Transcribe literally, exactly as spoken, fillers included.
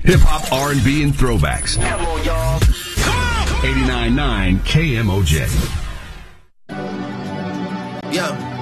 Hip hop, R and B, and throwbacks. Come on, y'all. eighty-nine point nine K M O J. Yeah.